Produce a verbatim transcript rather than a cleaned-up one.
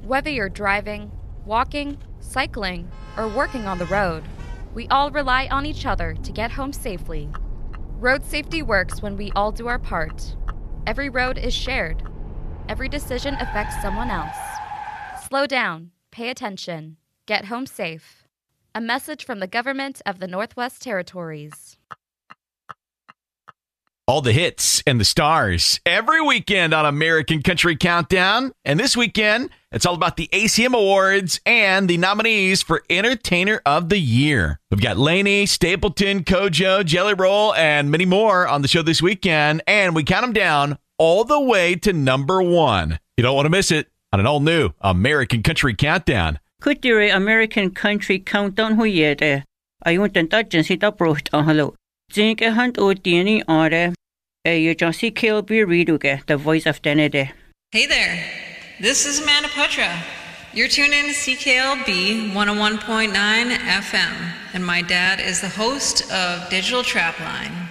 Whether you're driving, walking, cycling, or working on the road, we all rely on each other to get home safely. Road safety works when we all do our part. Every road is shared. Every decision affects someone else. Slow down, pay attention, get home safe. A message from the government of the Northwest Territories. All the hits and the stars every weekend on American Country Countdown. And this weekend, it's all about the A C M Awards and the nominees for Entertainer of the Year. We've got Lainey, Stapleton, Kojo, Jelly Roll, and many more on the show this weekend. And we count them down all the way to number one. You don't want to miss it on an all-new American Country Countdown. Kutiri American Country Countdown huyede. Ayun tentajen sita proht ahalo. Zinke hand o tieni are. You just see C K L B Reduge, the voice of Denede. Hey there, this is Amanda Putra. You're tuned in to C K L B one oh one point nine F M, and my dad is the host of Digital Trapline.